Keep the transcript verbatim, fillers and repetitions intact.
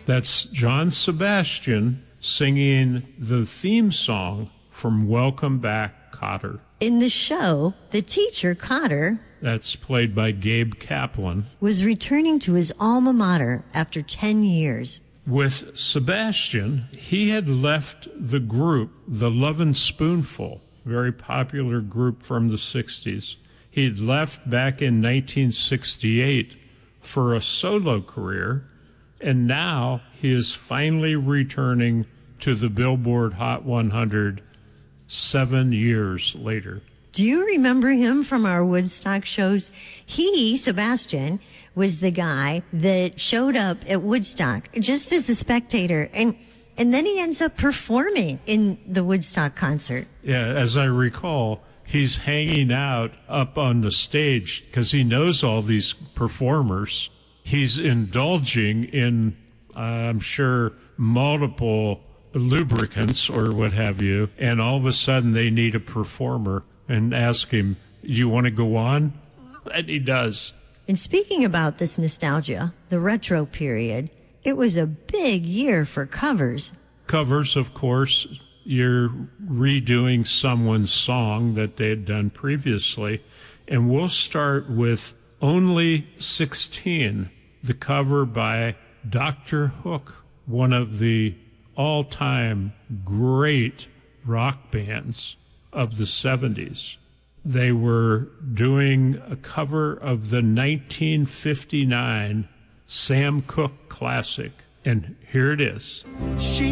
That's John Sebastian singing the theme song from Welcome Back, Kotter. In the show, the teacher, Kotter, that's played by Gabe Kaplan, was returning to his alma mater after ten years. With Sebastian, he had left the group, the Lovin' Spoonful, very popular group from the sixties. He'd left back in nineteen sixty-eight for a solo career, and now he is finally returning to the Billboard Hot one hundred seven years later. Do you remember him from our Woodstock shows? He, Sebastian, was the guy that showed up at Woodstock just as a spectator, and and then he ends up performing in the Woodstock concert. Yeah, as I recall, he's hanging out up on the stage because he knows all these performers. He's indulging in, uh, I'm sure, multiple lubricants or what have you, and all of a sudden they need a performer and ask him, you want to go on? And he does. And speaking about this nostalgia, the retro period, it was a big year for covers. Covers, of course, you're redoing someone's song that they had done previously. And we'll start with Only sixteen, the cover by Doctor Hook, one of the all-time great rock bands of the seventies. They were doing a cover of the nineteen fifty-nine Sam Cooke classic, and here it is. She